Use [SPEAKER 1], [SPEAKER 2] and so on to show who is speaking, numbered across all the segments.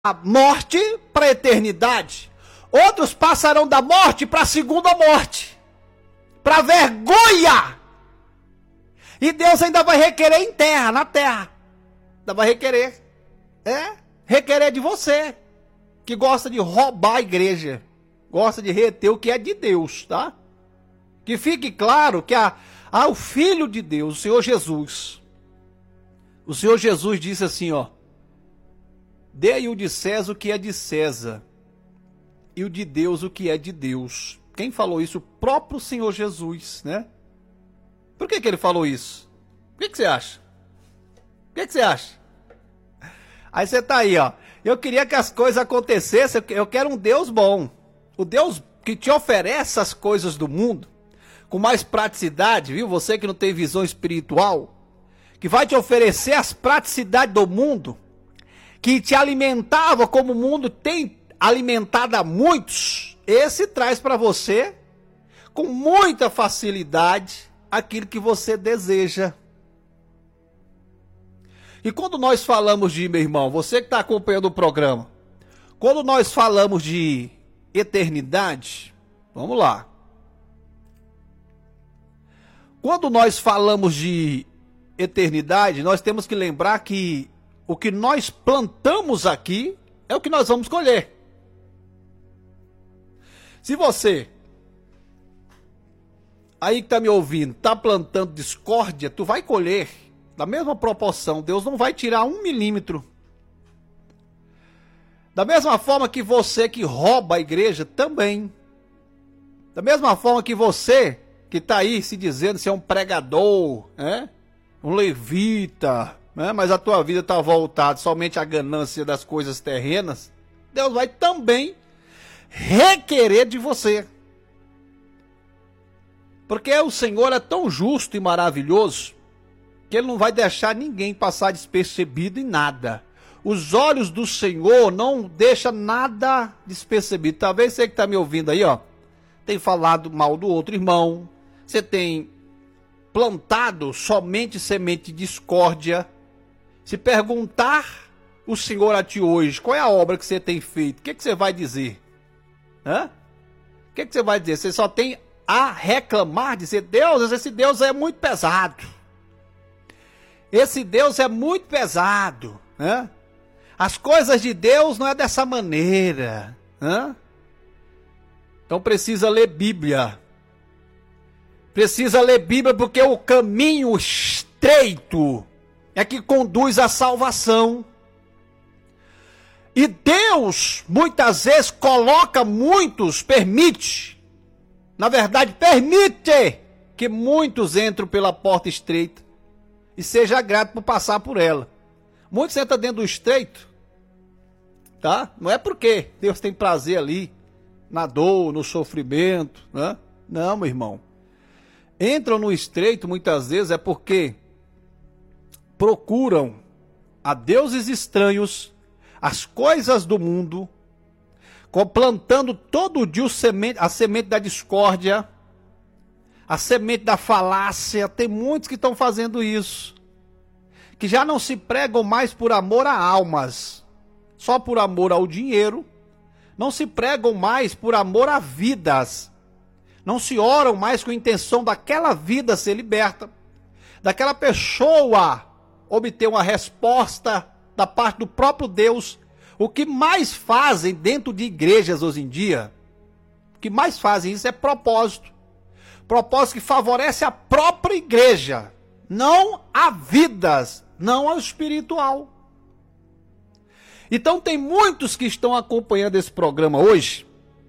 [SPEAKER 1] a morte para a eternidade. Outros passarão da morte para a segunda morte, para a vergonha. E Deus ainda vai requerer em terra, na terra. Ainda vai requerer. Requerer de você, que gosta de roubar a igreja. Gosta de reter o que é de Deus, tá? Que fique claro que o Filho de Deus, o Senhor Jesus. O Senhor Jesus disse assim, ó. Dê o de César o que é de César, e o de Deus o que é de Deus. Quem falou isso? O próprio Senhor Jesus, né? Por que ele falou isso? O que você acha? O que você acha? Aí você tá aí, ó. Eu queria que as coisas acontecessem, eu quero um Deus bom. O Deus que te oferece as coisas do mundo, com mais praticidade, viu? Você que não tem visão espiritual, que vai te oferecer as praticidades do mundo, que te alimentava como o mundo tem alimentado a muitos, esse traz para você, com muita facilidade, aquilo que você deseja. E quando nós falamos de, meu irmão, você que está acompanhando o programa, quando nós falamos de eternidade, vamos lá. Quando nós falamos de eternidade, nós temos que lembrar que o que nós plantamos aqui é o que nós vamos colher. Se você, aí que está me ouvindo, está plantando discórdia, tu vai colher da mesma proporção. Deus não vai tirar 1 milímetro. Da mesma forma que você que rouba a igreja também. Da mesma forma que você que está aí se dizendo ser um pregador, um levita, mas a tua vida está voltada somente à ganância das coisas terrenas, Deus vai também requerer de você. Porque o Senhor é tão justo e maravilhoso que Ele não vai deixar ninguém passar despercebido em nada. Os olhos do Senhor não deixam nada despercebido. Talvez você que está me ouvindo aí, ó, tem falado mal do outro irmão, você tem plantado somente semente de discórdia. Se perguntar o Senhor a ti hoje, qual é a obra que você tem feito? O que você vai dizer? O que você vai dizer? Você só tem a reclamar, dizer, Deus, esse Deus é muito pesado. Esse Deus é muito pesado. As coisas de Deus não é dessa maneira. Então precisa ler Bíblia. Precisa ler Bíblia porque o caminho estreito é que conduz à salvação. E Deus, muitas vezes, coloca muitos, permite, na verdade, permite que muitos entrem pela porta estreita e seja grato por passar por ela. Muitos entram dentro do estreito, tá? Não é porque Deus tem prazer ali, na dor, no sofrimento, né? Não, meu irmão. Entram no estreito, muitas vezes, é porque procuram a deuses estranhos, as coisas do mundo, plantando todo dia a semente da discórdia, a semente da falácia. Tem muitos que estão fazendo isso, que já não se pregam mais por amor a almas, só por amor ao dinheiro, não se pregam mais por amor a vidas, não se oram mais com a intenção daquela vida ser liberta, daquela pessoa obter uma resposta da parte do próprio Deus. O que mais fazem dentro de igrejas hoje em dia, o que mais fazem isso é propósito. Propósito que favorece a própria igreja, não a vidas, não ao espiritual. Então tem muitos que estão acompanhando esse programa hoje,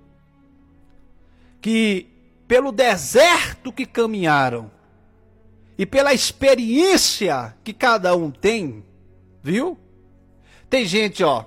[SPEAKER 1] que pelo deserto que caminharam, e pela experiência que cada um tem, viu? Tem gente, ó,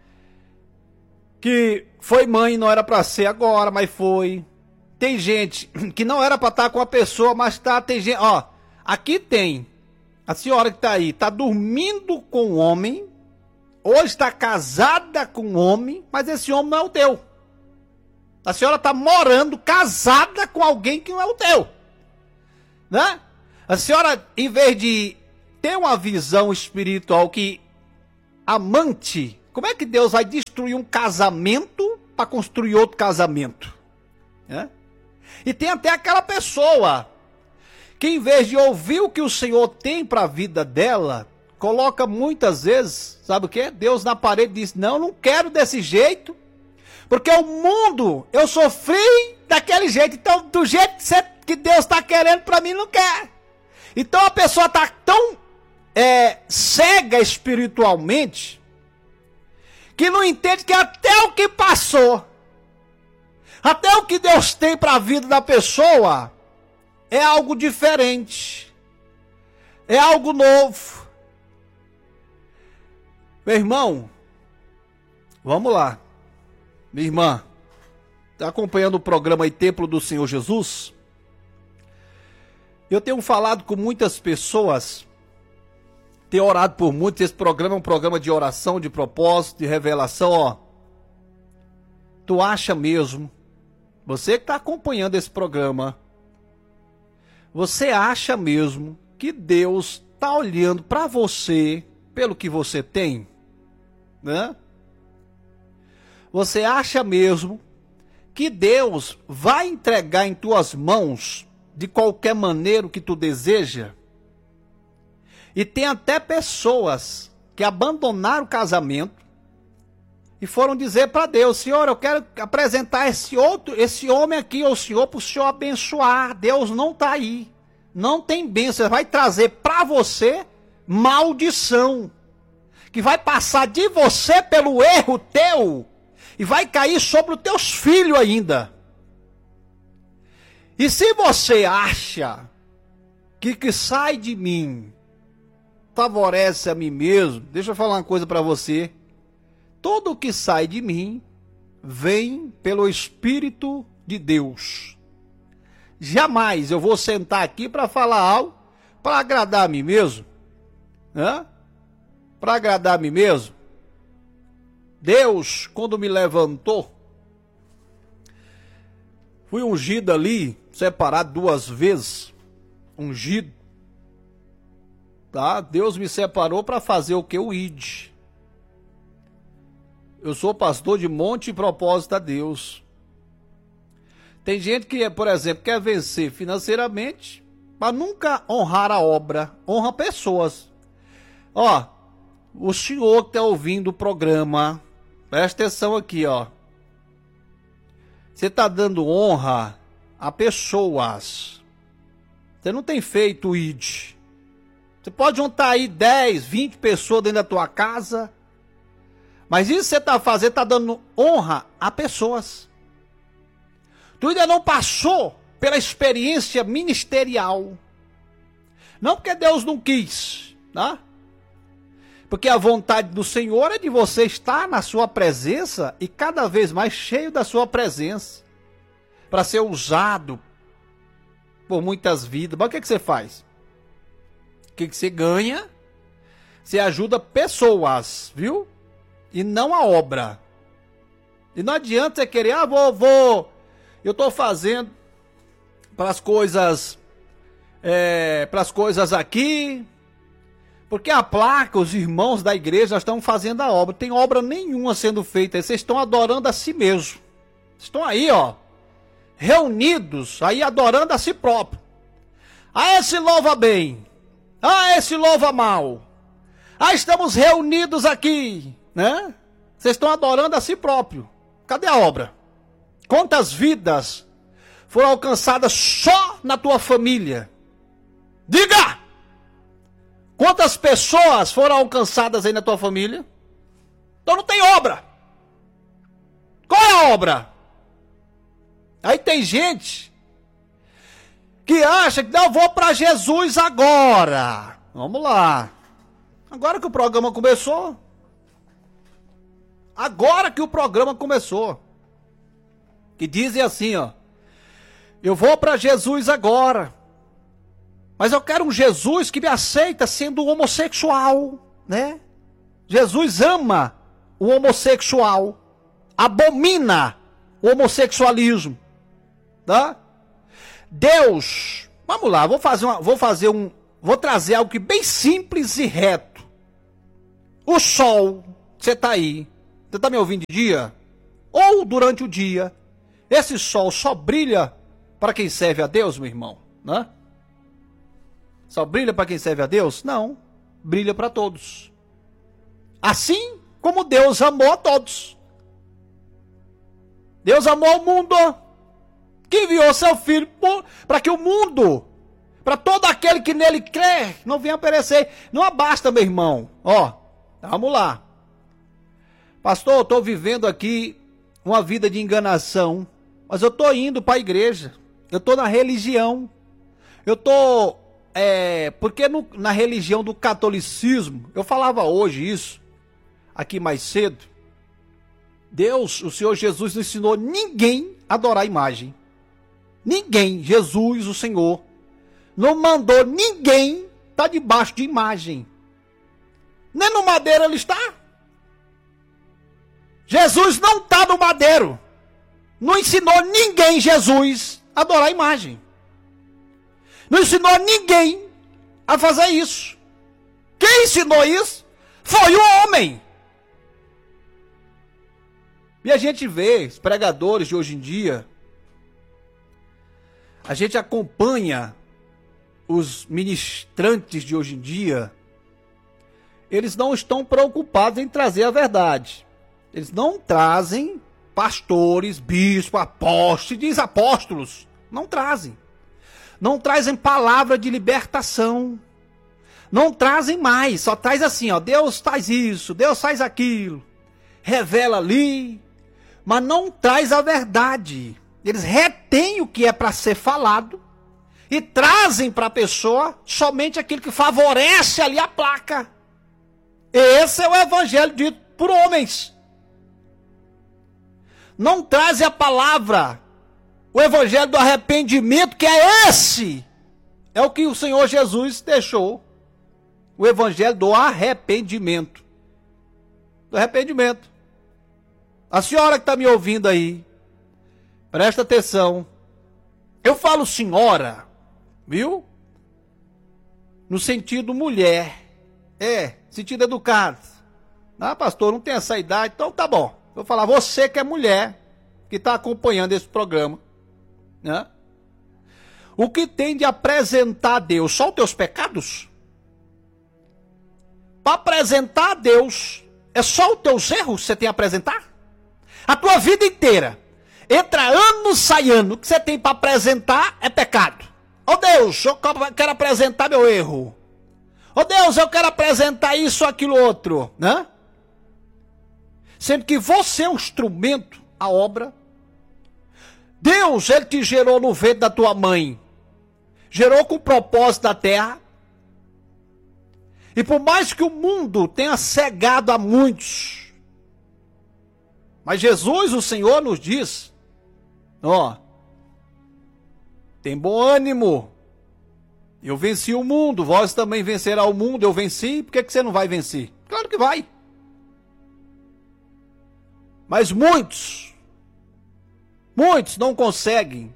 [SPEAKER 1] que foi mãe e não era para ser agora, mas foi. Tem gente que não era para estar com a pessoa, mas tá. Tem gente, ó, aqui tem a senhora que tá aí, tá dormindo com um homem, hoje está casada com um homem, mas esse homem não é o teu. A senhora tá morando casada com alguém que não é o teu, né? A senhora, em vez de ter uma visão espiritual que amante Como é que Deus vai destruir um casamento para construir outro casamento? E tem até aquela pessoa que, em vez de ouvir o que o Senhor tem para a vida dela, coloca muitas vezes, sabe o que? Deus na parede diz: não quero desse jeito, porque o mundo eu sofri daquele jeito, então do jeito que Deus está querendo para mim, não quer. Então a pessoa está tão cega espiritualmente que não entende que até o que passou, até o que Deus tem para a vida da pessoa é algo diferente, é algo novo. Meu irmão, vamos lá. Minha irmã, está acompanhando o programa aí, Templo do Senhor Jesus? Eu tenho falado com muitas pessoas, tenho orado por muitos. Esse programa é um programa de oração, de propósito, de revelação. Ó, tu acha mesmo, você que está acompanhando esse programa, você acha mesmo que Deus está olhando para você pelo que você tem? Né? Você acha mesmo que Deus vai entregar em tuas mãos de qualquer maneira o que tu deseja? E tem até pessoas que abandonaram o casamento e foram dizer para Deus: Senhor, eu quero apresentar esse homem aqui ao Senhor para o Senhor abençoar. Deus não está aí, não tem bênção, vai trazer para você maldição, que vai passar de você pelo erro teu e vai cair sobre os teus filhos ainda. E se você acha que sai de mim favorece a mim mesmo, deixa eu falar uma coisa para você: tudo que sai de mim vem pelo Espírito de Deus. Jamais eu vou sentar aqui para falar algo para agradar a mim mesmo, né? Para agradar a mim mesmo. Deus, quando me levantou, fui ungido ali, separado 2 vezes, ungido, tá? Deus me separou para fazer o que? O ID. Eu sou pastor de monte e propósito a Deus. Tem gente que, por exemplo, quer vencer financeiramente, mas nunca honrar a obra, honra pessoas. Ó, o senhor que está ouvindo o programa, presta atenção aqui, ó. Você está dando honra a pessoas. Você não tem feito o ID. Você pode juntar aí 10, 20 pessoas dentro da tua casa, mas isso que você está fazendo, está dando honra a pessoas. Tu ainda não passou pela experiência ministerial. Não porque Deus não quis, tá? Porque a vontade do Senhor é de você estar na sua presença e cada vez mais cheio da sua presença, para ser usado por muitas vidas. Mas o que você faz? O que você ganha? Você ajuda pessoas, viu? E não a obra. E não adianta você querer, eu estou fazendo para as coisas aqui, porque a placa, os irmãos da igreja estão fazendo a obra. Tem obra nenhuma sendo feita. Vocês estão adorando a si mesmo. Estão aí, ó, reunidos, aí adorando a si próprio. Ah, esse louva bem. Ah, esse louva mal. Ah, estamos reunidos aqui, né? Vocês estão adorando a si próprio. Cadê a obra? Quantas vidas foram alcançadas só na tua família? Diga! Quantas pessoas foram alcançadas aí na tua família? Então não tem obra. Qual é a obra? Aí tem gente que acha que não, vou para Jesus agora. Vamos lá. Agora que o programa começou. Agora que o programa começou. Que dizem assim, ó: eu vou para Jesus agora. Mas eu quero um Jesus que me aceita sendo homossexual, né? Jesus ama o homossexual, abomina o homossexualismo, tá? Deus, vamos lá, vou trazer algo que bem simples e reto. O sol, você está aí, você está me ouvindo de dia? Ou durante o dia, esse sol só brilha para quem serve a Deus, meu irmão, né? Só brilha para quem serve a Deus? Não, brilha para todos. Assim como Deus amou a todos. Deus amou o mundo, que enviou seu Filho para que o mundo, para todo aquele que nele crê, não venha perecer. Não abasta, meu irmão. Ó, vamos lá. Pastor, eu estou vivendo aqui uma vida de enganação, mas eu estou indo para a igreja, eu estou na religião, eu estou, porque na religião do catolicismo, eu falava hoje isso, aqui mais cedo, Deus, o Senhor Jesus não ensinou ninguém a adorar a imagem, ninguém, Jesus, o Senhor, não mandou ninguém estar debaixo de imagem, nem no madeiro ele está. Jesus não está no madeiro. Não ensinou ninguém, Jesus, a adorar a imagem. Não ensinou ninguém a fazer isso. Quem ensinou isso foi o homem. E a gente vê os pregadores de hoje em dia, a gente acompanha os ministrantes de hoje em dia, eles não estão preocupados em trazer a verdade. Eles não trazem pastores, bispos, apóstolos. Não trazem. Não trazem palavra de libertação. Não trazem mais. Só traz assim, ó. Deus faz isso, Deus faz aquilo. Revela ali. Mas não traz a verdade. Eles retêm o que é para ser falado. E trazem para a pessoa somente aquilo que favorece ali a placa. Esse é o evangelho dito por homens. Não traz a palavra, o evangelho do arrependimento, que é esse. É o que o Senhor Jesus deixou. O evangelho do arrependimento. Do arrependimento. A senhora que está me ouvindo aí, presta atenção. Eu falo senhora, viu? No sentido mulher. Sentido educado. Ah, pastor, não tem essa idade, então tá bom. Vou falar, você que é mulher, que está acompanhando esse programa, né? O que tem de apresentar a Deus? Só os teus pecados? Para apresentar a Deus, é só os teus erros que você tem a apresentar? A tua vida inteira, entra ano, sai ano, o que você tem para apresentar é pecado. Oh Deus, eu quero apresentar meu erro. Oh Deus, eu quero apresentar isso, aquilo, outro, né? Sendo que você é um instrumento, a obra. Deus, ele te gerou no ventre da tua mãe. Gerou com o propósito da terra. E por mais que o mundo tenha cegado a muitos, mas Jesus, o Senhor, nos diz, ó, tem bom ânimo. Eu venci o mundo, vós também vencerá o mundo. Eu venci, por que você não vai vencer? Claro que vai. Mas muitos não conseguem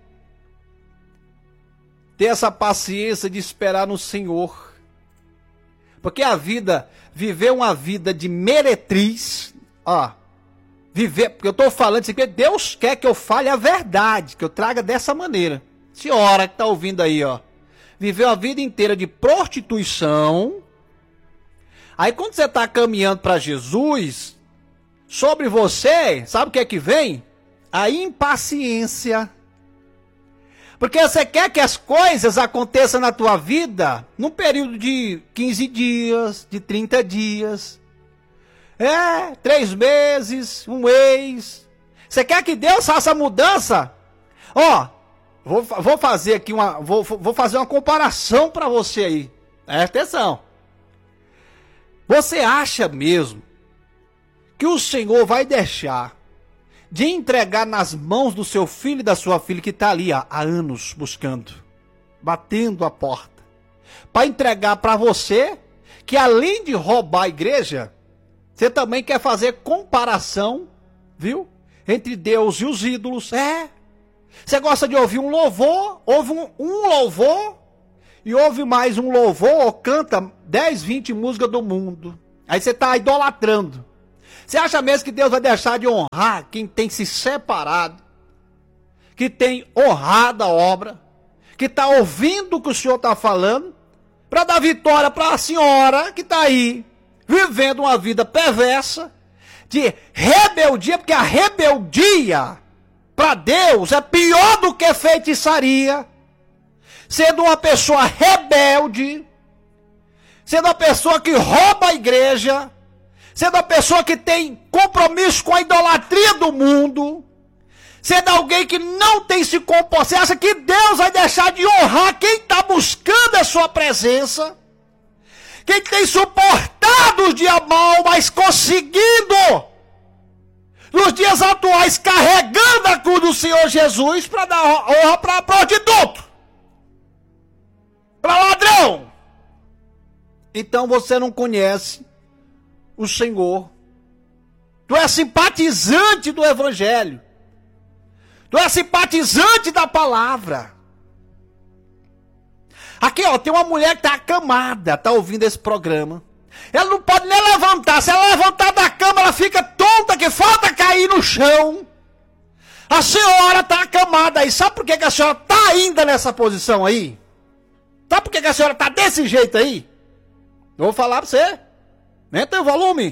[SPEAKER 1] ter essa paciência de esperar no Senhor. Porque a vida, viver uma vida de meretriz, porque eu estou falando isso aqui, Deus quer que eu fale a verdade, que eu traga dessa maneira. Senhora que está ouvindo aí, viveu a vida inteira de prostituição, aí quando você está caminhando para Jesus, sobre você, sabe o que é que vem? A impaciência. Porque você quer que as coisas aconteçam na tua vida num período de 15 dias, de 30 dias. 3 meses, um mês. Você quer que Deus faça mudança? Vou fazer aqui vou fazer uma comparação para você aí. Presta atenção. Você acha mesmo que o Senhor vai deixar de entregar nas mãos do seu filho e da sua filha que está ali há anos buscando, batendo a porta, para entregar para você, que além de roubar a igreja, você também quer fazer comparação, viu? Entre Deus e os ídolos. Você gosta de ouvir um louvor, ouve um louvor, e ouve mais um louvor, ou canta 10, 20 músicas do mundo. Aí você está idolatrando. Você acha mesmo que Deus vai deixar de honrar quem tem se separado, que tem honrado a obra, que está ouvindo o que o Senhor está falando, para dar vitória para a senhora que está aí, vivendo uma vida perversa, de rebeldia, porque a rebeldia para Deus é pior do que feitiçaria, sendo uma pessoa rebelde, sendo uma pessoa que rouba a igreja, sendo uma pessoa que tem compromisso com a idolatria do mundo, sendo alguém que não tem se comportado. Você acha que Deus vai deixar de honrar quem está buscando a sua presença? Quem tem suportado os dias mal, mas conseguindo, nos dias atuais, carregando a cruz do Senhor Jesus para dar honra para prostituto, para ladrão. Então você não conhece o Senhor. Tu é simpatizante do Evangelho. Tu é simpatizante da palavra. Aqui, ó, tem uma mulher que está acamada, está ouvindo esse programa. Ela não pode nem levantar. Se ela levantar da cama, ela fica tonta, que falta cair no chão. A senhora está acamada aí. Sabe por que a senhora está ainda nessa posição aí? Sabe por que a senhora está desse jeito aí? Eu vou falar para você. Aumenta o volume.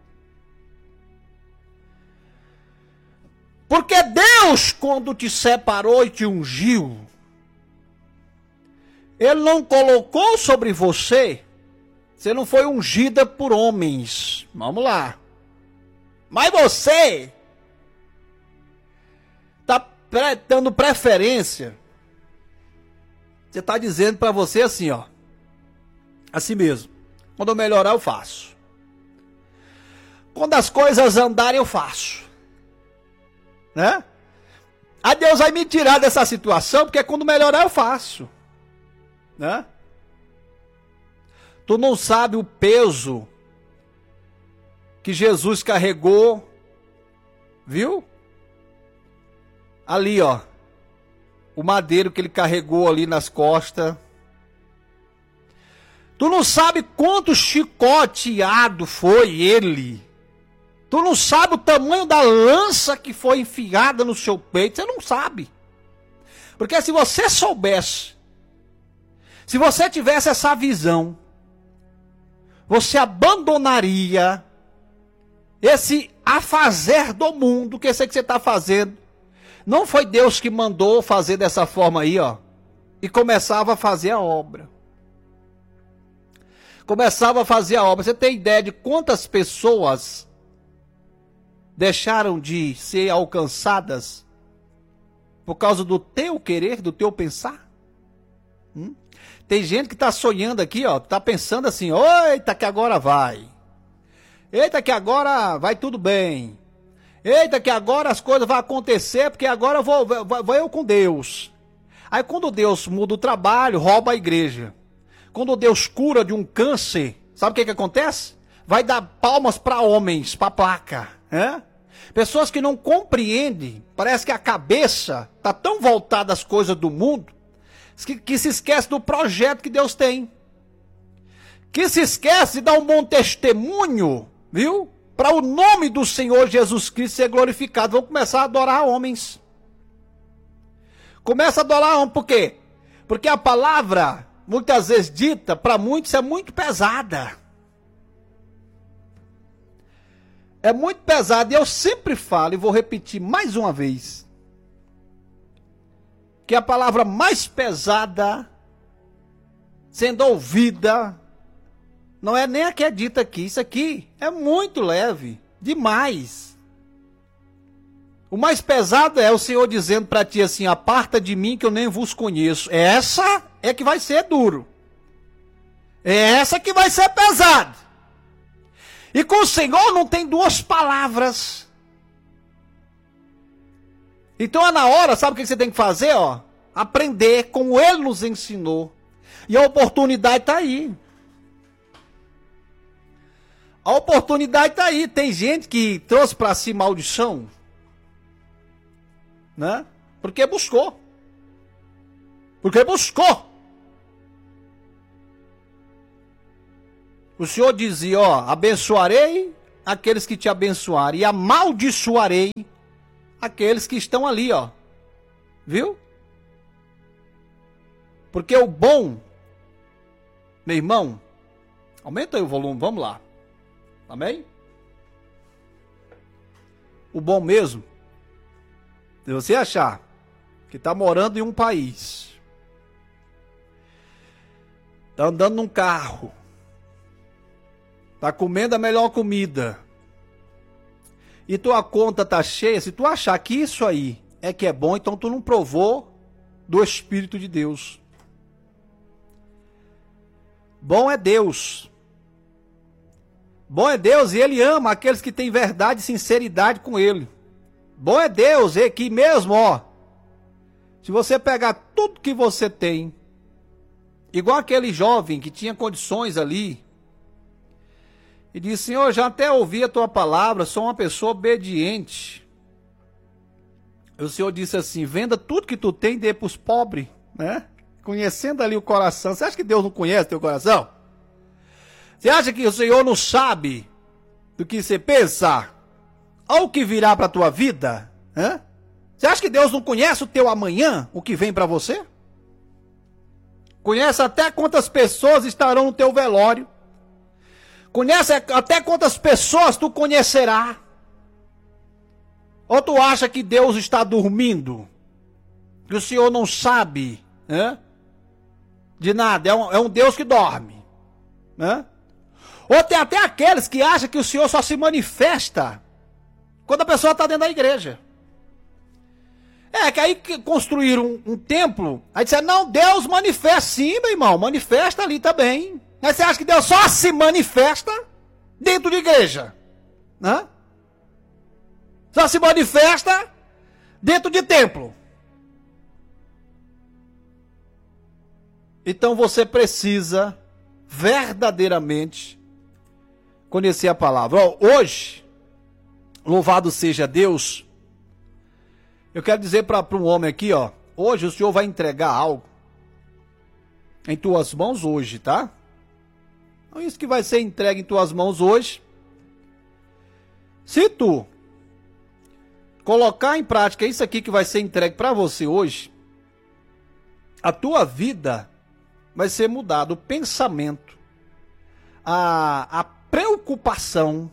[SPEAKER 1] Porque Deus, quando te separou e te ungiu, Ele não colocou sobre você. Você não foi ungida por homens. Vamos lá. Mas você está dando preferência. Você está dizendo para você assim, ó. Assim mesmo. Quando eu melhorar, eu faço. Quando as coisas andarem, eu faço. Né? Aí Deus vai me tirar dessa situação, porque quando melhorar, eu faço. Né? Tu não sabe o peso que Jesus carregou, viu? Ali, ó, o madeiro que ele carregou ali nas costas. Tu não sabe quanto chicoteado foi ele. Tu não sabe o tamanho da lança que foi enfiada no seu peito. Você não sabe. Porque se você soubesse, se você tivesse essa visão, você abandonaria esse afazer do mundo, que esse que você está fazendo. Não foi Deus que mandou fazer dessa forma aí, ó. E começava a fazer a obra. Começava a fazer a obra. Você tem ideia de quantas pessoas deixaram de ser alcançadas por causa do teu querer, do teu pensar? Tem gente que está sonhando aqui, ó, está pensando assim, eita que agora vai. Eita que agora vai tudo bem. Eita que agora as coisas vão acontecer, porque agora vou eu com Deus. Aí quando Deus muda o trabalho, rouba a igreja. Quando Deus cura de um câncer, sabe o que acontece? Vai dar palmas para homens, para placa. Pessoas que não compreendem, parece que a cabeça está tão voltada às coisas do mundo, que se esquece do projeto que Deus tem. Que se esquece de dar um bom testemunho, viu? Para o nome do Senhor Jesus Cristo ser glorificado. Vão começar a adorar homens. Começa a adorar homens, por quê? Porque a palavra, muitas vezes dita, para muitos é muito pesada. É muito pesado, e eu sempre falo, e vou repetir mais uma vez, que a palavra mais pesada, sendo ouvida, não é nem a que é dita aqui. Isso aqui é muito leve, demais. O mais pesado é o Senhor dizendo para ti assim, aparta de mim que eu nem vos conheço. Essa é que vai ser duro. É essa que vai ser pesado. E com o Senhor não tem duas palavras. Então é na hora, sabe o que você tem que fazer? Ó? Aprender como Ele nos ensinou. E a oportunidade está aí. A oportunidade está aí. Tem gente que trouxe para si maldição, né? Porque buscou. Porque buscou. O Senhor dizia, ó, abençoarei aqueles que te abençoarem e amaldiçoarei aqueles que estão ali, ó. Viu? Porque o bom, meu irmão, aumenta aí o volume, vamos lá. Amém? O bom mesmo, se você achar que está morando em um país, está andando num carro, está comendo a melhor comida, e tua conta tá cheia, se tu achar que isso aí é que é bom, então tu não provou do Espírito de Deus. Bom é Deus. Bom é Deus e Ele ama aqueles que têm verdade e sinceridade com Ele. Bom é Deus e que mesmo, ó, se você pegar tudo que você tem, igual aquele jovem que tinha condições ali, e disse, Senhor, já até ouvi a tua palavra, sou uma pessoa obediente. E o Senhor disse assim, venda tudo que tu tem e dê para os pobres, né? Conhecendo ali o coração. Você acha que Deus não conhece teu coração? Você acha que o Senhor não sabe do que você pensa? Ou o que virá para a tua vida? Hã? Você acha que Deus não conhece o teu amanhã, o que vem para você? Conhece até quantas pessoas estarão no teu velório. Conhece até quantas pessoas tu conhecerá. Ou tu acha que Deus está dormindo? Que o Senhor não sabe, né? De nada, é um Deus que dorme, né? Ou tem até aqueles que acham que o Senhor só se manifesta quando a pessoa está dentro da igreja. É, que aí construíram um templo, aí disseram, não, Deus manifesta, sim, meu irmão, manifesta ali também. Aí você acha que Deus só se manifesta dentro de igreja, né? Só se manifesta dentro de templo. Então você precisa verdadeiramente conhecer a palavra. Hoje, louvado seja Deus, eu quero dizer para um homem aqui, ó, hoje o Senhor vai entregar algo em tuas mãos hoje, tá? Então isso que vai ser entregue em tuas mãos hoje, se tu colocar em prática isso aqui que vai ser entregue para você hoje, a tua vida vai ser mudada, o pensamento, a preocupação,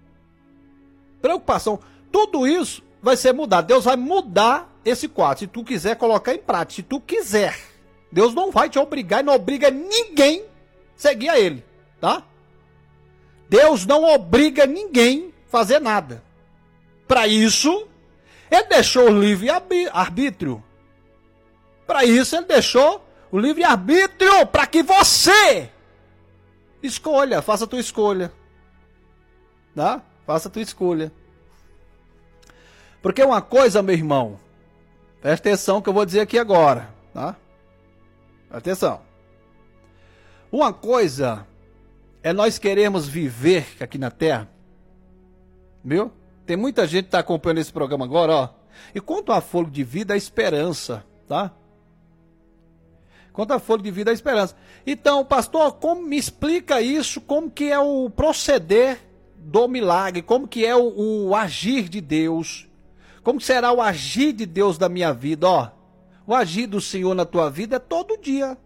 [SPEAKER 1] tudo isso vai ser mudado. Deus vai mudar esse quadro, se tu quiser colocar em prática, se tu quiser. Deus não vai te obrigar e não obriga ninguém a seguir a Ele, tá? Deus não obriga ninguém a fazer nada. Para isso, Ele deixou o livre-arbítrio. Para isso, Ele deixou o livre-arbítrio para que você escolha, faça a tua escolha. Tá? Faça a tua escolha. Porque uma coisa, meu irmão, presta atenção que eu vou dizer aqui agora, tá? Presta atenção. Uma coisa é nós queremos viver aqui na Terra, viu? Tem muita gente que está acompanhando esse programa agora, ó. E quanto a fôlego de vida, a esperança, tá? Quanto a fôlego de vida, a esperança. Então, pastor, como me explica isso? Como que é o proceder do milagre? Como que é o agir de Deus? Como será o agir de Deus na minha vida? Ó, o agir do Senhor na tua vida é todo dia.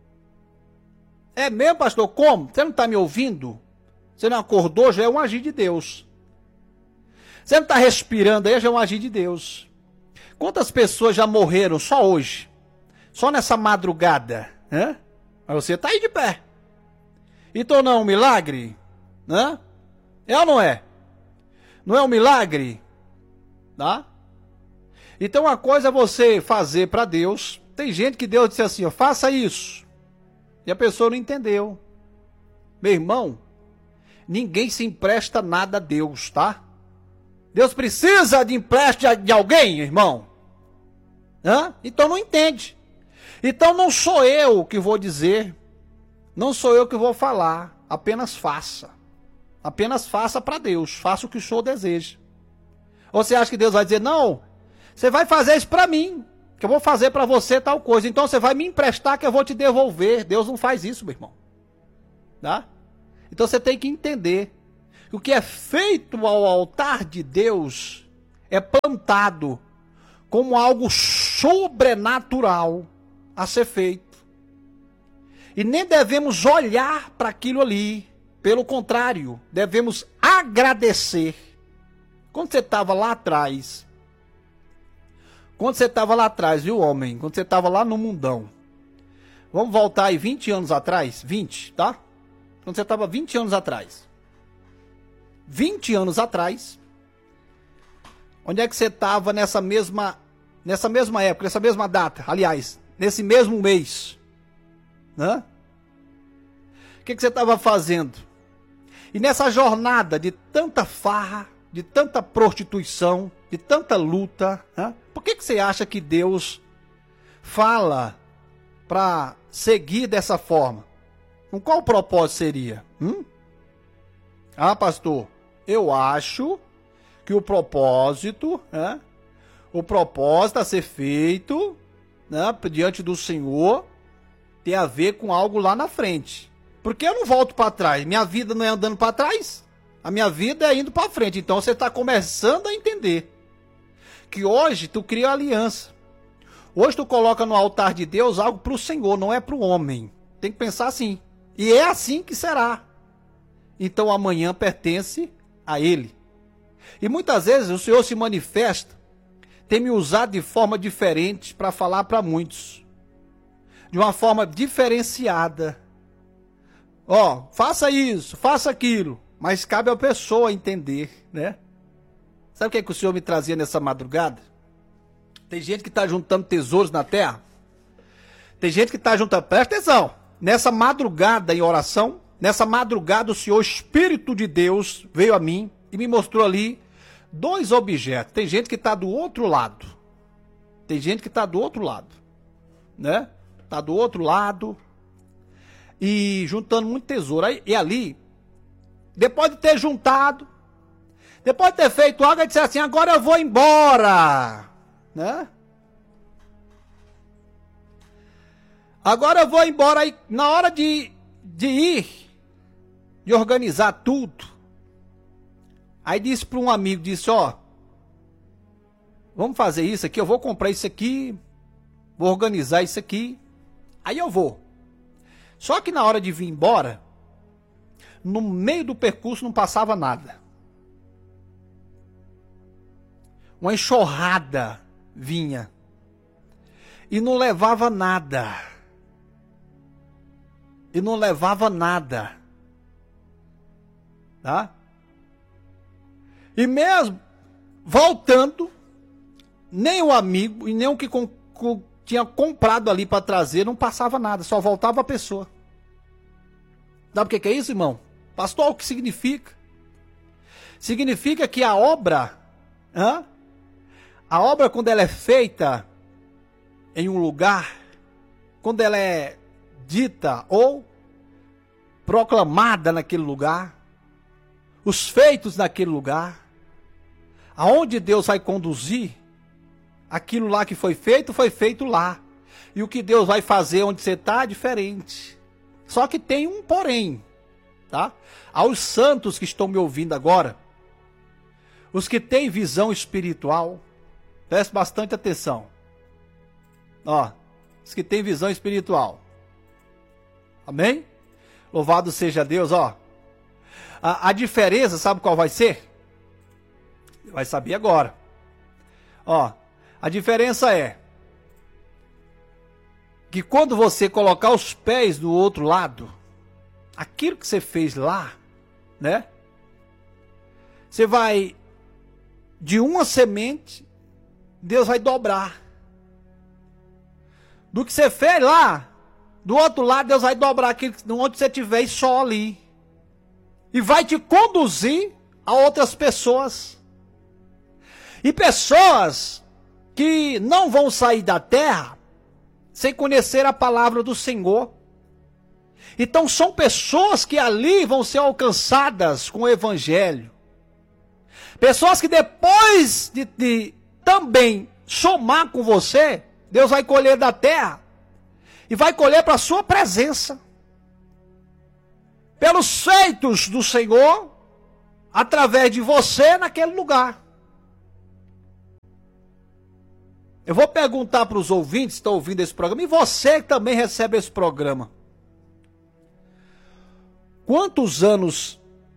[SPEAKER 1] É mesmo, pastor? Como? Você não está me ouvindo? Você não acordou? Já é um agir de Deus. Você não está respirando aí? Já é um agir de Deus. Quantas pessoas já morreram só hoje? Só nessa madrugada, né? Mas você está aí de pé. Então não é um milagre? Né? É ou não é? Não é um milagre? Tá? Então uma coisa é você fazer para Deus. Tem gente que Deus disse assim, ó, faça isso. E a pessoa não entendeu. Meu irmão, ninguém se empresta nada a Deus, tá? Deus precisa de empréstimo de alguém, irmão? Hã? Então não entende. Então não sou eu que vou dizer, não sou eu que vou falar, apenas faça. Apenas faça para Deus, faça o que o Senhor deseja. Ou você acha que Deus vai dizer, não, você vai fazer isso para mim, que eu vou fazer para você tal coisa, então você vai me emprestar que eu vou te devolver. Deus não faz isso, meu irmão. Tá? Então você tem que entender O que é feito ao altar de Deus é plantado como algo sobrenatural a ser feito. E nem devemos olhar para aquilo ali. Pelo contrário, devemos agradecer. Quando você estava lá atrás, viu, homem? Quando você estava lá no mundão. Vamos voltar aí 20 anos atrás? 20, tá? Quando você estava 20 anos atrás. 20 anos atrás. Onde é que você estava nessa mesma época, nessa mesma data? Aliás, nesse mesmo mês. Né? O que você estava fazendo? E nessa jornada de tanta farra, de tanta prostituição, de tanta luta, né? Por que você acha que Deus fala para seguir dessa forma? Com qual propósito seria? Ah, pastor, eu acho que o propósito a ser feito, né, diante do Senhor tem a ver com algo lá na frente. Porque eu não volto para trás. Minha vida não é andando para trás. A minha vida é indo para frente. Então você está começando a entender que hoje tu cria aliança. Hoje tu coloca no altar de Deus algo para o Senhor, não é para o homem. Tem que pensar assim. E é assim que será. Então amanhã pertence a Ele. E muitas vezes o Senhor se manifesta, tem me usado de forma diferente para falar para muitos. De uma forma diferenciada. Ó, faça isso, faça aquilo. Mas cabe à pessoa entender, né? Sabe o que é que o Senhor me trazia nessa madrugada? Tem gente que está juntando tesouros na terra. Tem gente que está juntando... Presta atenção. Nessa madrugada em oração, nessa madrugada o Senhor, Espírito de Deus, veio a mim e me mostrou ali 2 objetos. Tem gente que está do outro lado. Tem gente que está do outro lado. Né? Está do outro lado. E juntando muito tesouro. E ali, depois de ter juntado, depois de ter feito algo, ele disse assim, agora eu vou embora. Né? Agora eu vou embora. Aí, na hora de ir, de organizar tudo, aí disse para um amigo, disse, ó, vamos fazer isso aqui, eu vou comprar isso aqui, vou organizar isso aqui, aí eu vou. Só que na hora de vir embora, no meio do percurso não passava nada. Uma enxurrada vinha e não levava nada. E não levava nada. Tá? E mesmo voltando, nem o amigo e nem o que tinha comprado ali para trazer não passava nada, só voltava a pessoa. Sabe o que é isso, irmão? Pastor, o que significa? Significa que a obra, quando ela é feita em um lugar, quando ela é dita ou proclamada naquele lugar, os feitos naquele lugar, aonde Deus vai conduzir, aquilo lá que foi feito lá. E o que Deus vai fazer onde você está é diferente. Só que tem um porém, tá? Aos santos que estão me ouvindo agora, os que têm visão espiritual, preste bastante atenção. Ó, os que têm visão espiritual. Amém? Louvado seja Deus, ó. A diferença, sabe qual vai ser? Vai saber agora. Ó, a diferença é que quando você colocar os pés do outro lado, aquilo que você fez lá, né? Você vai, de uma semente, Deus vai dobrar. Do que você fez lá, do outro lado, Deus vai dobrar aquilo onde você estiver só ali. E vai te conduzir a outras pessoas. E pessoas que não vão sair da terra sem conhecer a palavra do Senhor. Então são pessoas que ali vão ser alcançadas com o evangelho. Pessoas que depois de também somar com você, Deus vai colher da terra e vai colher para a sua presença. Pelos feitos do Senhor, através de você naquele lugar. Eu vou perguntar para os ouvintes que estão ouvindo esse programa, e você que também recebe esse programa. Quantos anos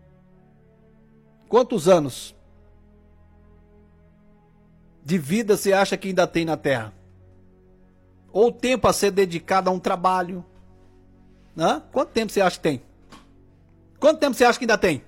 [SPEAKER 1] de vida você acha que ainda tem na Terra? Ou tempo a ser dedicado a um trabalho? Hã? Quanto tempo você acha que tem? Quanto tempo você acha que ainda tem?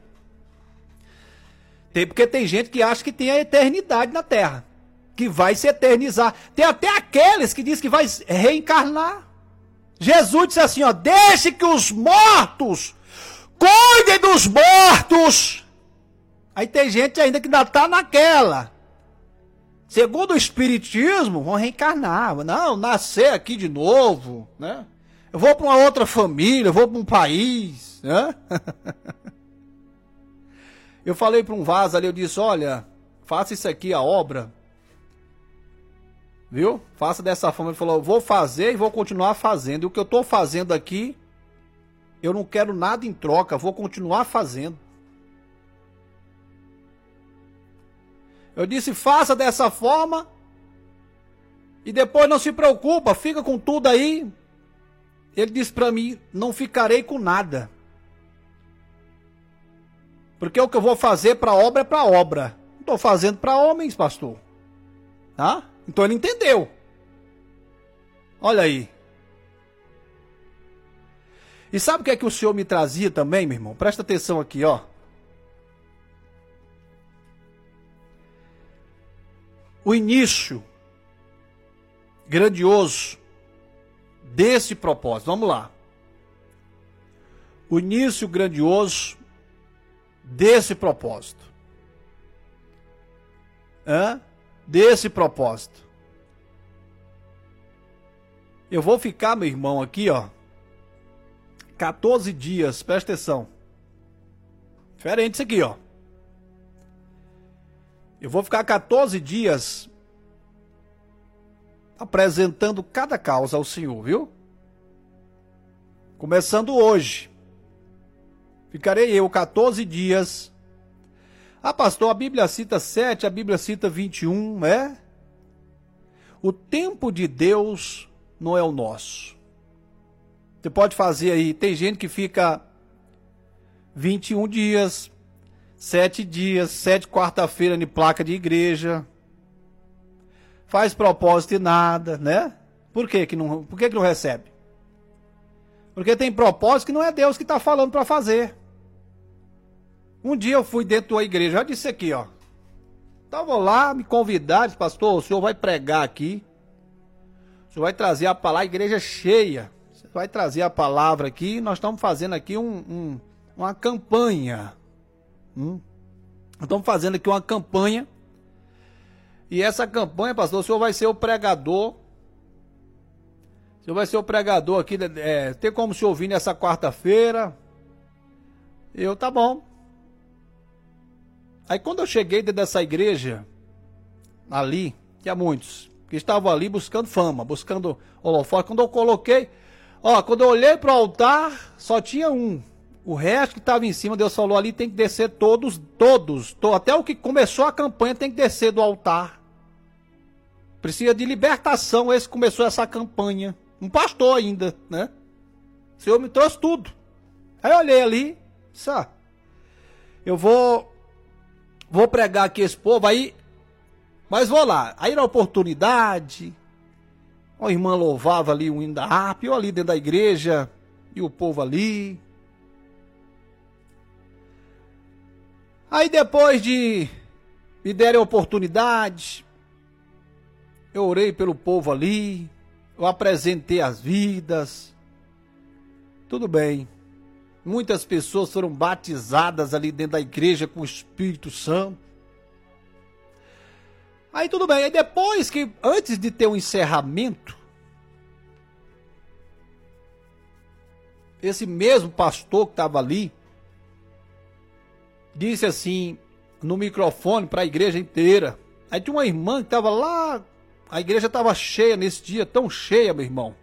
[SPEAKER 1] Porque tem gente que acha que tem a eternidade na Terra, que vai se eternizar. Tem até aqueles que dizem que vai reencarnar. Jesus disse assim, ó, deixe que os mortos cuidem dos mortos. Aí tem gente ainda que ainda está naquela. Segundo o Espiritismo, vão reencarnar. Não, nascer aqui de novo, né? Eu vou para uma outra família, eu vou para um país, né? Eu falei para um vaso ali, eu disse, olha, faça isso aqui, a obra. Viu? Faça dessa forma. Ele falou, eu vou fazer e vou continuar fazendo. E o que eu estou fazendo aqui, eu não quero nada em troca, vou continuar fazendo. Eu disse, faça dessa forma e depois não se preocupa, fica com tudo aí. Ele disse para mim, não ficarei com nada. Porque o que eu vou fazer para obra é para obra. Não estou fazendo para homens, pastor. Tá? Então ele entendeu. Olha aí. E sabe o que é que o Senhor me trazia também, meu irmão? Presta atenção aqui, ó. O início grandioso desse propósito. Vamos lá. O início grandioso desse propósito. Desse propósito. Eu vou ficar, meu irmão, aqui, ó, 14 dias, presta atenção. Diferente isso aqui, ó. Eu vou ficar 14 dias apresentando cada causa ao Senhor, viu? Começando hoje. Ficarei eu 14 dias. Ah, pastor, a Bíblia cita 7, a Bíblia cita 21, né? O tempo de Deus não é o nosso. Você pode fazer aí, tem gente que fica 21 dias, 7 dias, 7 quarta-feira em placa de igreja. Faz propósito e nada, né? Por que que não recebe? Porque tem propósito que não é Deus que está falando para fazer. Um dia eu fui dentro de uma igreja, já disse aqui, ó. Estava lá, me convidaram, disse, pastor, o senhor vai pregar aqui. O senhor vai trazer a palavra, a igreja cheia. Você vai trazer a palavra aqui, nós estamos fazendo aqui uma campanha. Estamos fazendo aqui uma campanha. E essa campanha, pastor, o senhor vai ser o pregador. O senhor vai ser o pregador aqui. Tem como o senhor vir nessa quarta-feira? Tá bom. Aí quando eu cheguei dentro dessa igreja, ali, tinha muitos que estavam ali buscando fama, buscando holofote. Quando eu coloquei, quando eu olhei para o altar, só tinha um. O resto que estava em cima, Deus falou ali, tem que descer todos, até o que começou a campanha tem que descer do altar. Precisa de libertação, esse começou essa campanha. Um pastor ainda, né? O Senhor me trouxe tudo. Aí eu olhei ali, eu vou pregar aqui esse povo aí, mas vou lá. Aí na oportunidade, a irmã louvava ali o hino da harpa, eu ali dentro da igreja, e o povo ali. Aí depois de me derem a oportunidade, eu orei pelo povo ali, eu apresentei as vidas, tudo bem. Muitas pessoas foram batizadas ali dentro da igreja com o Espírito Santo. Aí tudo bem, aí depois que, antes de ter um encerramento, esse mesmo pastor que estava ali, disse assim, no microfone para a igreja inteira. Aí tinha uma irmã que estava lá, a igreja estava cheia nesse dia, tão cheia, meu irmão,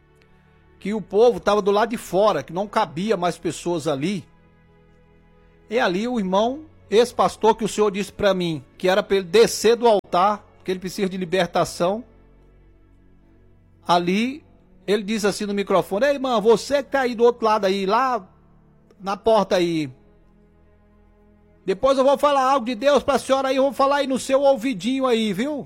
[SPEAKER 1] que o povo estava do lado de fora, que não cabia mais pessoas ali. E ali o irmão, esse pastor que o senhor disse para mim, que era para ele descer do altar, que ele precisa de libertação. Ali, ele diz assim no microfone: ei, irmã, você que tá aí do outro lado aí, lá na porta aí. Depois eu vou falar algo de Deus pra senhora aí, eu vou falar aí no seu ouvidinho aí, viu?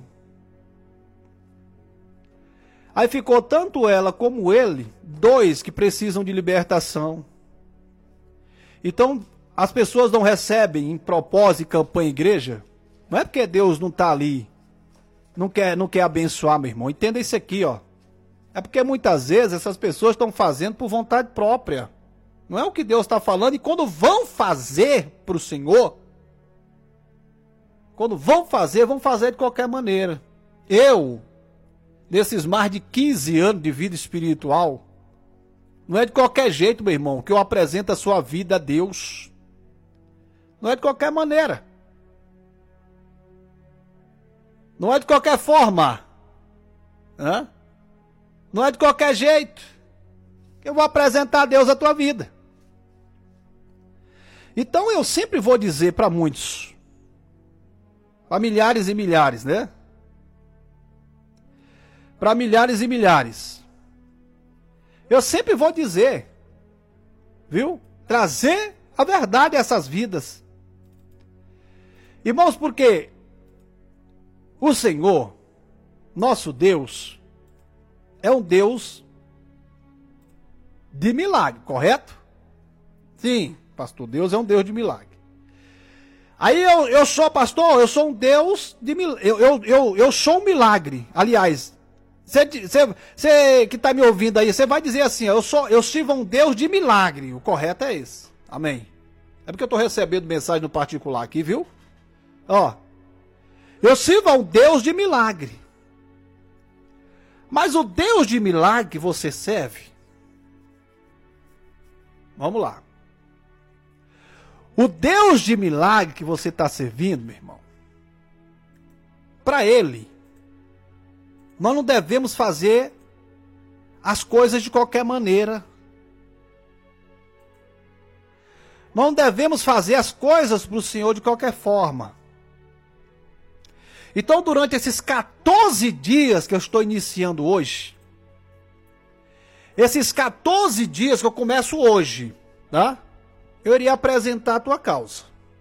[SPEAKER 1] Aí ficou tanto ela como ele, dois que precisam de libertação. Então, as pessoas não recebem em propósito e campanha igreja, não é porque Deus não tá ali, não quer abençoar, meu irmão. Entenda isso aqui, ó. É porque muitas vezes essas pessoas estão fazendo por vontade própria. Não é o que Deus está falando. E quando vão fazer para o Senhor, quando vão fazer de qualquer maneira. Eu, nesses mais de 15 anos de vida espiritual, não é de qualquer jeito, meu irmão, que eu apresento a sua vida a Deus. Não é de qualquer maneira. Não é de qualquer forma. Hã? Não é de qualquer jeito que eu vou apresentar a Deus a tua vida. Então eu sempre vou dizer para muitos, para milhares e milhares, né? Para milhares e milhares. Eu sempre vou dizer, viu? Trazer a verdade a essas vidas. Irmãos, porque o Senhor, nosso Deus, é um Deus de milagre, correto? Sim, pastor, Deus é um Deus de milagre. Aí eu sou, pastor, eu sou um Deus de milagre. Eu sou um milagre. Aliás, você que está me ouvindo aí, você vai dizer assim: eu sirvo a um Deus de milagre. O correto é esse. Amém. É porque eu estou recebendo mensagem no particular aqui, viu? Ó, eu sirvo a um Deus de milagre. Mas o Deus de milagre que você serve, vamos lá. O Deus de milagre que você está servindo, meu irmão, para Ele, nós não devemos fazer as coisas de qualquer maneira. Nós não devemos fazer as coisas para o Senhor de qualquer forma. Então, durante esses 14 dias que eu estou iniciando hoje, esses 14 dias que eu começo hoje, tá? Eu iria apresentar a tua causa.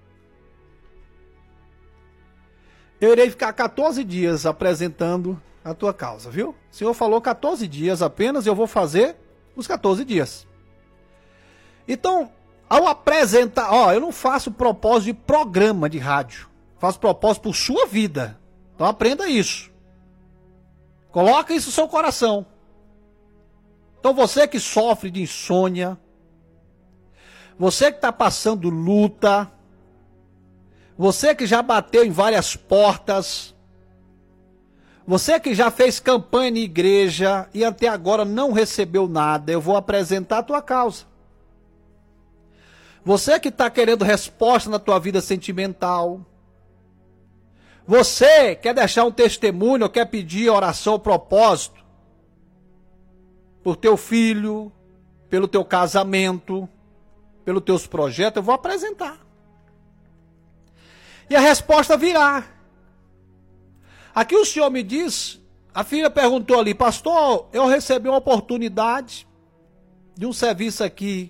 [SPEAKER 1] Eu irei ficar 14 dias apresentando a tua causa, viu? O Senhor falou 14 dias apenas, eu vou fazer os 14 dias. Então, ao apresentar, eu não faço propósito de programa de rádio. Faço propósito por sua vida. Então aprenda isso. Coloca isso no seu coração. Então você que sofre de insônia, você que está passando luta, você que já bateu em várias portas, você que já fez campanha na igreja e até agora não recebeu nada, eu vou apresentar a tua causa. Você que está querendo resposta na tua vida sentimental, você quer deixar um testemunho, quer pedir oração, propósito, por teu filho, pelo teu casamento, pelos teus projetos, eu vou apresentar. E a resposta virá. Aqui o Senhor me diz, a filha perguntou ali: pastor, eu recebi uma oportunidade de um serviço aqui.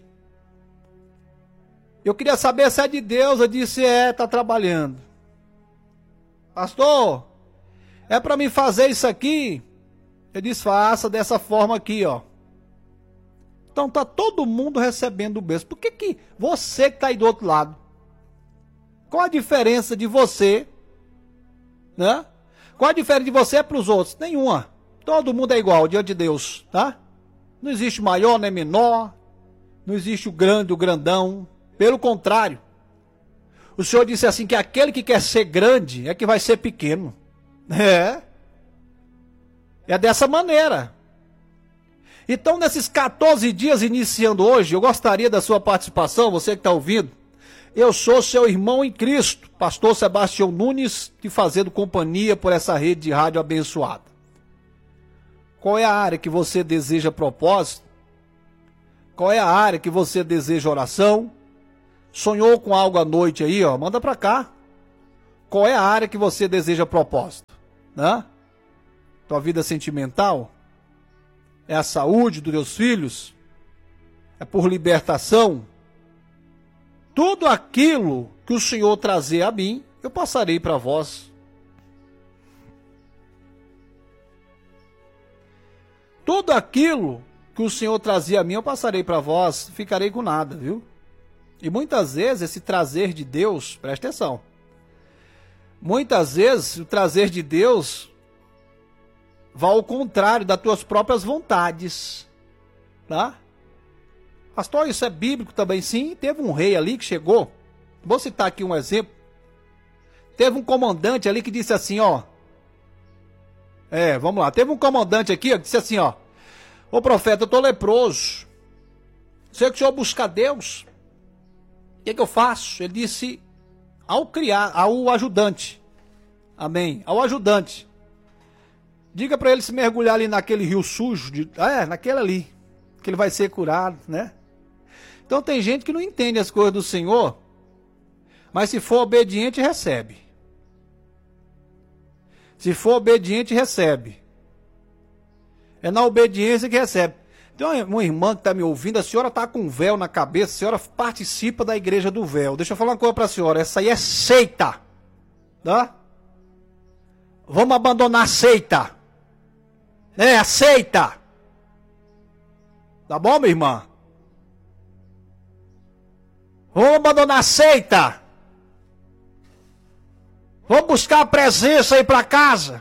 [SPEAKER 1] Eu queria saber se é de Deus. Eu disse: está trabalhando. Pastor, é para mim fazer isso aqui? Eu disse: faça dessa forma aqui, ó. Então tá todo mundo recebendo o mesmo. Por que você que tá aí do outro lado? Qual a diferença de você, né? Qual a diferença de você para os outros? Nenhuma. Todo mundo é igual diante de Deus, tá? Não existe maior nem menor. Não existe o grande, o grandão. Pelo contrário. O Senhor disse assim que aquele que quer ser grande é que vai ser pequeno. É dessa maneira. Então, nesses 14 dias iniciando hoje, eu gostaria da sua participação, você que está ouvindo. Eu sou seu irmão em Cristo, pastor Sebastião Nunes, te fazendo companhia por essa rede de rádio abençoada. Qual é a área que você deseja propósito? Qual é a área que você deseja oração? Sonhou com algo à noite aí, ó, manda pra cá. Qual é a área que você deseja propósito, né? Tua vida sentimental? É a saúde dos teus filhos? É por libertação? Tudo aquilo que o Senhor trazer a mim, eu passarei para vós. Tudo aquilo que o Senhor trazia a mim, eu passarei para vós, ficarei com nada, viu? E muitas vezes esse trazer de Deus, presta atenção, muitas vezes o trazer de Deus vai ao contrário das tuas próprias vontades, tá? Pastor, isso é bíblico também? Sim, teve um rei ali que chegou, vou citar aqui um exemplo, teve um comandante ali que disse assim, ó, vamos lá, teve um comandante aqui ó, que disse assim, ó, ô profeta, eu tô leproso, sei que o senhor busca Deus, o que eu faço? Ele disse ao ajudante, amém, ao ajudante, diga para ele se mergulhar ali naquele rio sujo, naquele ali, que ele vai ser curado, né? Então tem gente que não entende as coisas do Senhor, mas se for obediente, recebe. Se for obediente, recebe. É na obediência que recebe. Tem uma irmã que está me ouvindo, a senhora está com um véu na cabeça, a senhora participa da igreja do véu. Deixa eu falar uma coisa para a senhora, essa aí é seita. Tá? Vamos abandonar a seita. A seita. Tá bom, minha irmã? Vamos abandonar a seita. Vamos buscar a presença aí para casa.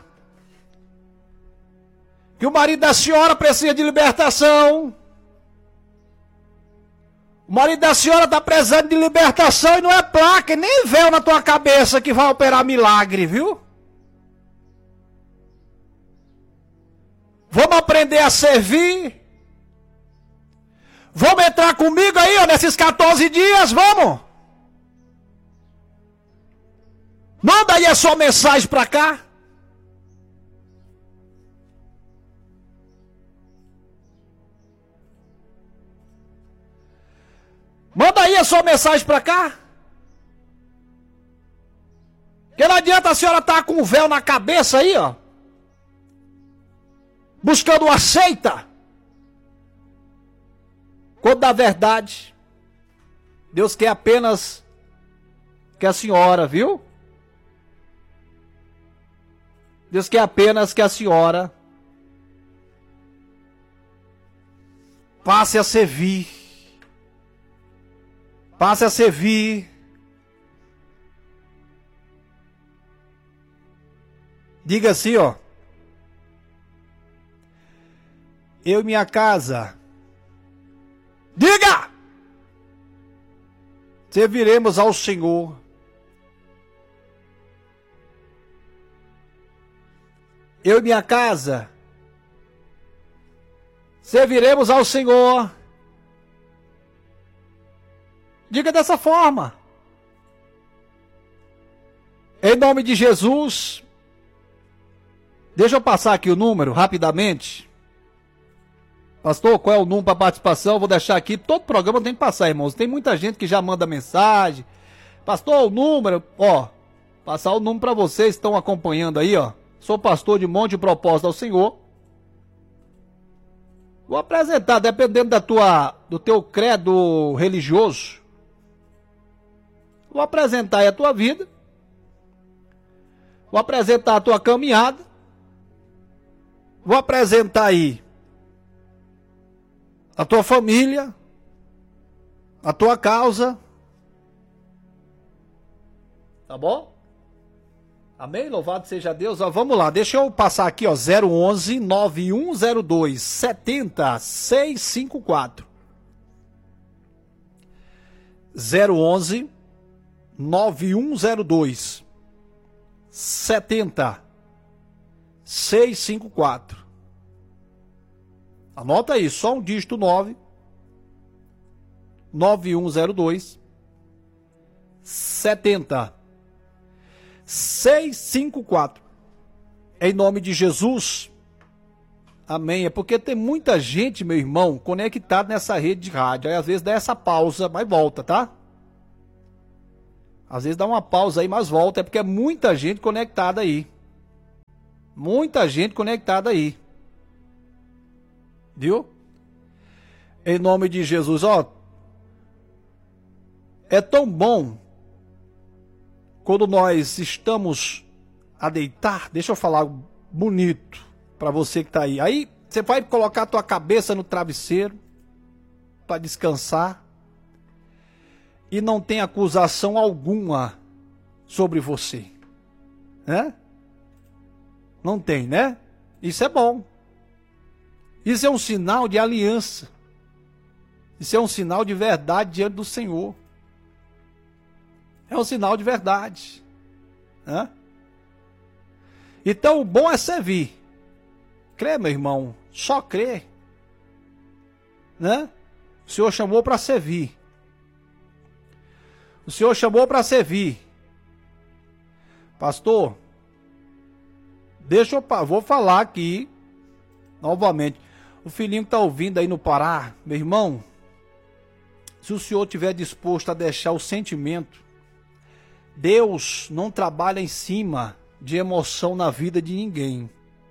[SPEAKER 1] Que o marido da senhora precisa de libertação. O marido da senhora está precisando de libertação e não é placa, e nem véu na tua cabeça que vai operar milagre, viu? Vamos aprender a servir. Vamos entrar comigo aí, ó, nesses 14 dias, vamos. Manda aí a sua mensagem para cá. Manda aí a sua mensagem para cá. Porque não adianta a senhora estar com o véu na cabeça aí, ó. Buscando uma seita. Quando na verdade, Deus quer apenas que a senhora, viu? Deus quer apenas que a senhora passe a servir. Passe a servir. Diga assim, ó. Eu e minha casa. Diga! Serviremos ao Senhor. Eu e minha casa. Serviremos ao Senhor. Diga dessa forma. Em nome de Jesus. Deixa eu passar aqui o número rapidamente. Pastor, qual é o número para participação? Vou deixar aqui. Todo programa tem que passar, irmãos. Tem muita gente que já manda mensagem. Pastor, o número, ó. Passar o número para vocês que estão acompanhando aí, ó. Sou pastor de Monte Propósito ao Senhor. Vou apresentar, dependendo do teu credo religioso. Vou apresentar aí a tua vida. Vou apresentar a tua caminhada. Vou apresentar aí a tua família, a tua causa. Tá bom? Amém? Louvado seja Deus. Ó, vamos lá, deixa eu passar aqui, ó, 011 9102 70654. 011 9102 70654. Anota aí, só um dígito 9 9102 70654. Em nome de Jesus. Amém. É porque tem muita gente, meu irmão, conectado nessa rede de rádio. Aí às vezes dá essa pausa, mas volta, tá? Às vezes dá uma pausa aí, mas volta. É porque é muita gente conectada aí. Muita gente conectada aí. Viu? Em nome de Jesus, ó. É tão bom quando nós estamos a deitar. Deixa eu falar bonito para você que tá aí. Aí você vai colocar a tua cabeça no travesseiro para descansar. E não tem acusação alguma sobre você. Né? Não tem, né? Isso é bom. Isso é um sinal de aliança. Isso é um sinal de verdade diante do Senhor. É um sinal de verdade. Né? Então o bom é servir. Crê, meu irmão. Só crê. Né? O Senhor chamou para servir. O Senhor chamou para servir. Pastor, vou falar aqui novamente. O filhinho que está ouvindo aí no Pará, meu irmão, se o senhor estiver disposto a deixar o sentimento, Deus não trabalha em cima de emoção na vida de ninguém.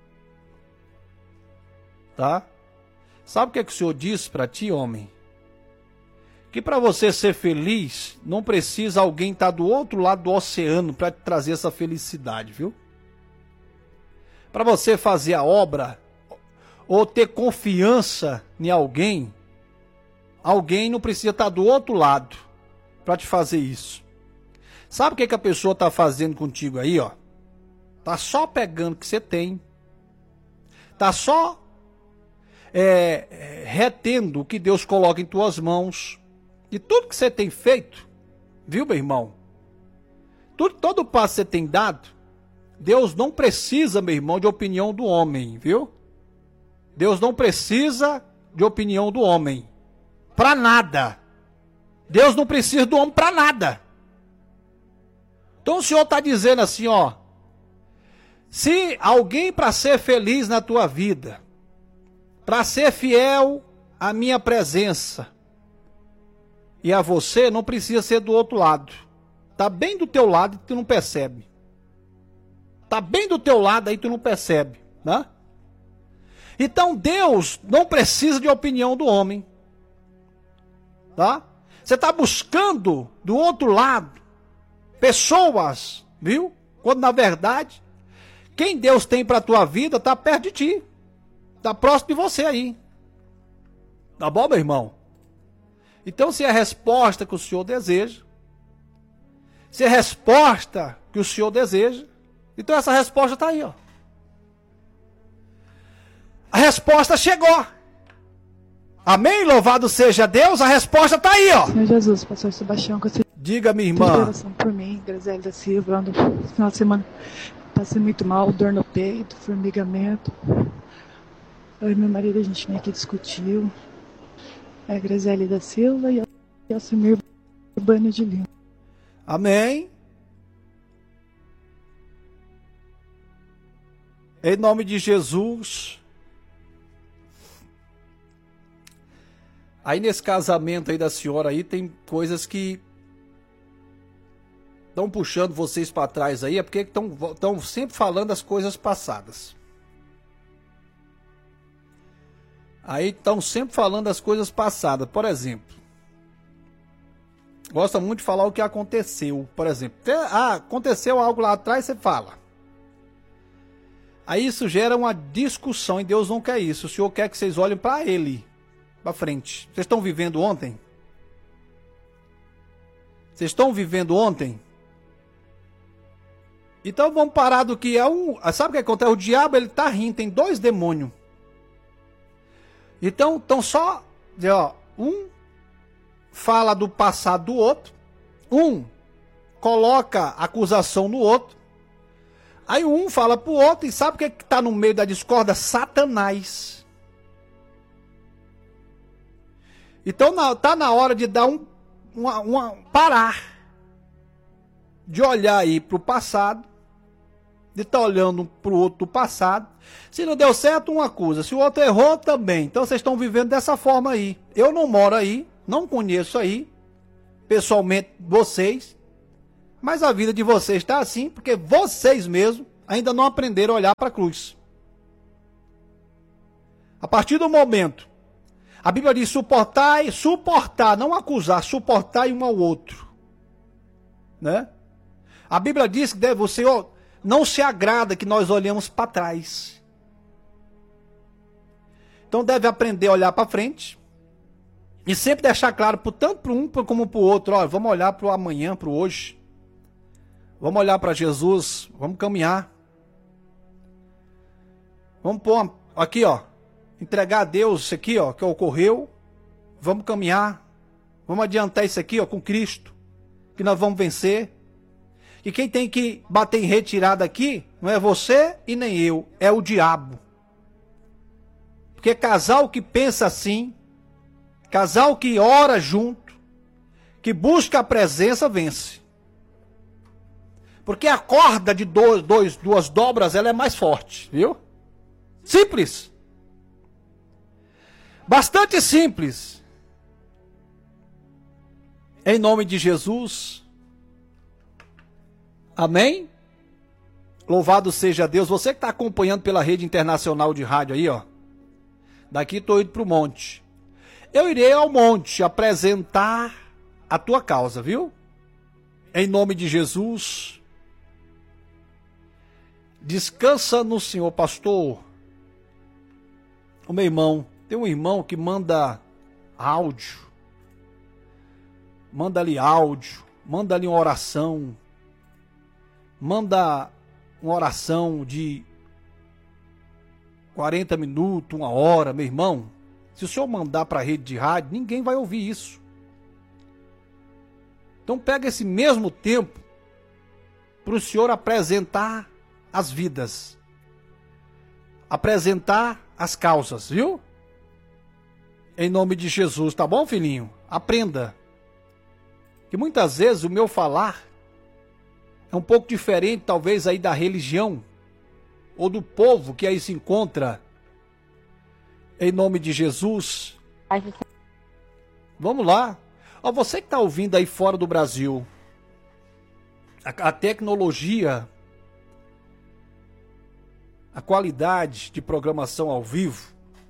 [SPEAKER 1] Tá? Sabe o que é que o senhor disse para ti, homem? Que para você ser feliz, não precisa alguém estar do outro lado do oceano para te trazer essa felicidade, viu? Para você fazer a obra, ou ter confiança em alguém, alguém não precisa estar do outro lado para te fazer isso. Sabe o que a pessoa está fazendo contigo aí, ó? Tá só pegando o que você tem. Tá só retendo o que Deus coloca em tuas mãos. E tudo que você tem feito, viu, meu irmão? Todo passo que você tem dado, Deus não precisa, meu irmão, de opinião do homem, viu? Deus não precisa de opinião do homem. Para nada. Deus não precisa do homem para nada. Então o Senhor está dizendo assim, ó. Se alguém para ser feliz na tua vida, para ser fiel à minha presença e a você, não precisa ser do outro lado. Tá bem do teu lado e tu não percebe. Tá bem do teu lado aí tu não percebe, né? Então Deus não precisa de opinião do homem. Tá? Você está buscando do outro lado pessoas, viu? Quando na verdade, quem Deus tem para a tua vida está perto de ti. Está próximo de você aí. Tá bom, meu irmão? Então se é a resposta que o Senhor deseja, se é a resposta que o Senhor deseja, então essa resposta está aí, ó. A resposta chegou. Amém? Louvado seja Deus, a resposta está aí, ó.
[SPEAKER 2] Senhor Jesus, pastor Sebastião, que você
[SPEAKER 1] diga, minha irmã.
[SPEAKER 2] oração por mim, Graziele da Silva, no final de semana passei muito mal, dor no peito, formigamento. Eu e meu marido, a gente meio que discutiu. É Graziele da Silva e Alcimir Urbano de Lima.
[SPEAKER 1] Amém. Em nome de Jesus. Aí nesse casamento aí da senhora aí tem coisas que estão puxando vocês para trás aí, é porque estão sempre falando as coisas passadas. Aí estão sempre falando as coisas passadas. Por exemplo, gosta muito de falar o que aconteceu. Por exemplo, aconteceu algo lá atrás, você fala. Aí isso gera uma discussão e Deus não quer isso. O Senhor quer que vocês olhem para Ele, para frente. Vocês estão vivendo ontem? Vocês estão vivendo ontem? Então vamos parar do que é um... Sabe o que acontece? O diabo, ele tá rindo, tem dois demônios. Então só... Ó, um fala do passado do outro. Um coloca acusação no outro. Aí um fala pro outro e sabe o que está no meio da discórdia? Satanás. Então tá na hora de dar parar. De olhar aí pro passado. De estar olhando pro outro do passado. Se não deu certo, um acusa. Se o outro errou, também. Então vocês estão vivendo dessa forma aí. Eu não moro aí, não conheço aí, pessoalmente, vocês. Mas a vida de vocês está assim porque vocês mesmos ainda não aprenderam a olhar para a cruz. A partir do momento, a Bíblia diz suportar, não acusar, suportar um ao outro. Né? A Bíblia diz que o Senhor não se agrada que nós olhemos para trás. Então deve aprender a olhar para frente e sempre deixar claro, tanto para um como para o outro, ó, vamos olhar para o amanhã, para o hoje. Vamos olhar para Jesus, vamos caminhar. Vamos pôr aqui, ó, entregar a Deus isso aqui, ó, que ocorreu. Vamos caminhar. Vamos adiantar isso aqui, ó, com Cristo, que nós vamos vencer. E quem tem que bater em retirada aqui não é você e nem eu, é o diabo. Porque casal que pensa assim, casal que ora junto, que busca a presença, vence. Porque a corda de duas dobras, ela é mais forte, viu? Simples. Bastante simples. Em nome de Jesus. Amém? Louvado seja Deus. Você que está acompanhando pela rede internacional de rádio aí, ó. Daqui estou indo para o monte. Eu irei ao monte apresentar a tua causa, viu? Em nome de Jesus. Descansa no Senhor, pastor. O meu irmão, tem um irmão que manda áudio. Manda ali áudio. Manda ali uma oração. Manda uma oração de 40 minutos, 1 hora, meu irmão. Se o senhor mandar para a rede de rádio, ninguém vai ouvir isso. Então pega esse mesmo tempo para o senhor apresentar as vidas. Apresentar as causas, viu? Em nome de Jesus, tá bom, filhinho? Aprenda. Que muitas vezes o meu falar é um pouco diferente, talvez, aí da religião ou do povo que aí se encontra. Em nome de Jesus. Vamos lá. Ó, você que está ouvindo aí fora do Brasil, a tecnologia, a qualidade de programação ao vivo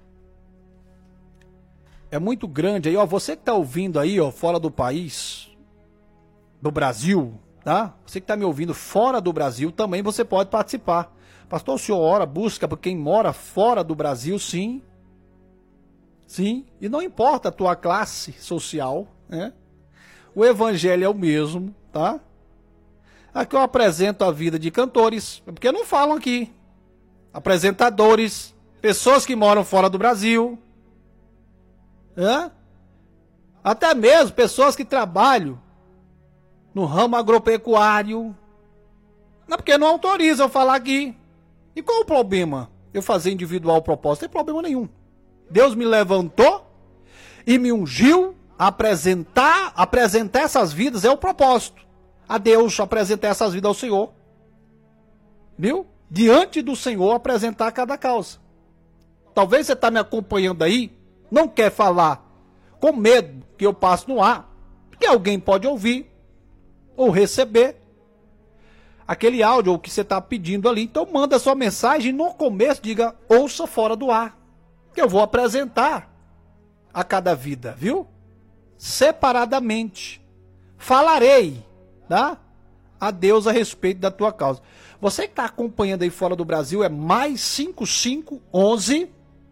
[SPEAKER 1] é muito grande aí, ó. Você que está ouvindo aí, ó, fora do país, do Brasil, tá? Você que está me ouvindo fora do Brasil, também você pode participar. Pastor, o senhor ora, busca por quem mora fora do Brasil, sim. Sim, e não importa a tua classe social, né? O evangelho é o mesmo, tá? Aqui eu apresento a vida de cantores, porque não falam aqui. Apresentadores, pessoas que moram fora do Brasil, né? Até mesmo pessoas que trabalham no ramo agropecuário. Não, porque não autorizam eu falar aqui. E qual o problema? Eu fazer individual propósito? Não tem problema nenhum. Deus me levantou e me ungiu a apresentar essas vidas, é o propósito. A Deus apresentar essas vidas ao Senhor. Viu? Diante do Senhor apresentar cada causa. Talvez você está me acompanhando aí, não quer falar com medo que eu passe no ar, porque alguém pode ouvir ou receber aquele áudio que você está pedindo ali. Então manda sua mensagem e no começo diga, ouça fora do ar, que eu vou apresentar a cada vida, viu? Separadamente. Falarei, tá? A Deus a respeito da tua causa. Você que está acompanhando aí fora do Brasil é mais 5511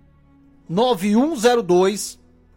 [SPEAKER 1] 9102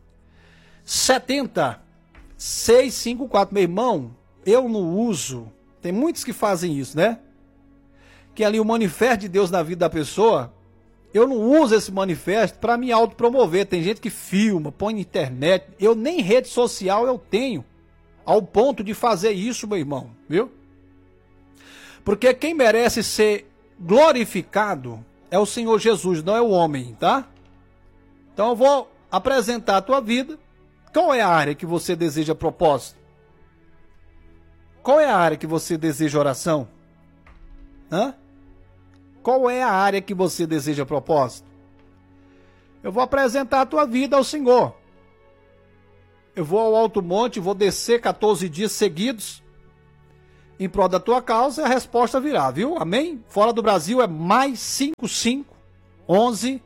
[SPEAKER 1] 70654. Meu irmão, eu não uso. Tem muitos que fazem isso, né? Que ali o manifesto de Deus na vida da pessoa, eu não uso esse manifesto para me autopromover. Tem gente que filma, põe na internet. Eu nem rede social eu tenho ao ponto de fazer isso, meu irmão, viu? Porque quem merece ser glorificado é o Senhor Jesus, não é o homem, tá? Então eu vou apresentar a tua vida. Qual é a área que você deseja propósito? Qual é a área que você deseja oração? Hã? Qual é a área que você deseja propósito? Eu vou apresentar a tua vida ao Senhor. Eu vou ao alto monte, vou descer 14 dias seguidos. em prol da tua causa e a resposta virá, viu? Amém? Fora do Brasil é mais 55 11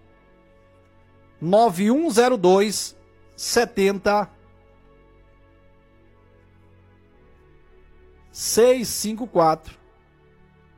[SPEAKER 1] 9102 70 654.